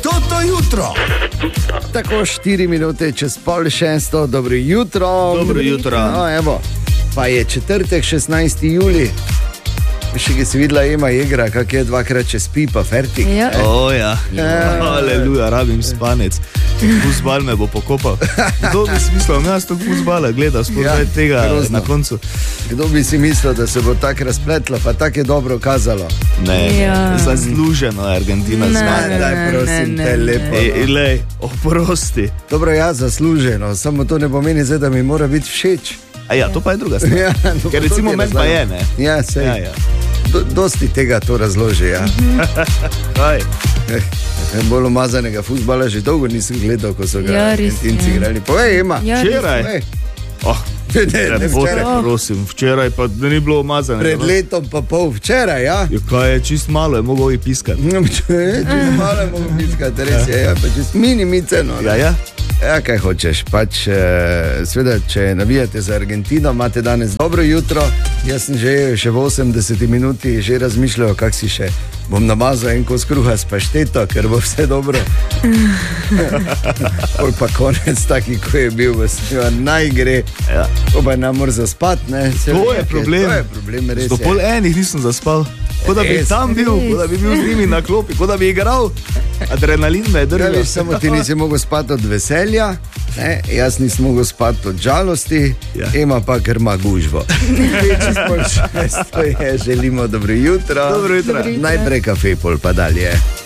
Toto jutro. Tako 4 minute čez 5:30, dobro jutro. Dobro jutro. No, evo, pa je četrtek, 16. juli. Še ki si videla, ima igra, kak je dvakrat čez pipa, fertik. Ja. Ja. Aleluja, rabim spanec. Fuzbal me bo pokopal. Kdo bi si mislil, jaz to fuzbala gledal, spodaj tega grozno. na koncu. Kdo bi si mislil, da se bo tako razpletlo, pa tako je dobro kazalo. Ne, Ja. zasluženo je Argentina Ne. zmaga. Daj, prosim, te lepo. no. Lej, oprosti. Dobro, ja, zasluženo, samo to ne pomeni zdaj, da mi mora biti všeč. A ja, to pa je druga stvar. Ja, no, Ker to recimo ti meni pa je, razlagam. ne. Ja, sej. Ja. Dosti tega to razloži, ja. Kaj? Bolj umazanega fuzbala že dolgo nisem gledal, ko so ga Ja, res Argentinci je. igrali. Povej, Ema. Ja, Včeraj? Povej. Oh, Ne, včeraj. prosim, včeraj pa da ni bilo umazane. Pred letom pa pol včeraj, ja. Kaj je čist malo, je mogel jih piskati. Malo bomo piskati, res je, ja, pa čist minimiceno. Ja. Ja, kaj hočeš, pač sveda, če navijate za Argentino, imate danes dobro jutro. Jaz sem že v 80 minuti že razmišljal, kak si še bom namazal en kos kruha s pašteto, ker bo vse dobro. Pol pa konec taki, ko je bil, naj gre. Ja. Ko pa ne moreš zaspati, ne. To je problem. To je problem, res Do je. pol enih nisem zaspal. Kot da bi Res. tam bil, kot da bi bil z njimi na klopi, kot da bi igral. Adrenalin me je Ja, držal. veš, samo ti nisi mogel spati od veselja, ne? Jaz nisem mogel spati od žalosti, Ja. Ema pa ker ima gužvo. Želimo dobro jutro. Dobro jutro. Dobro jutro. Najprej kafe, pol pa dalje.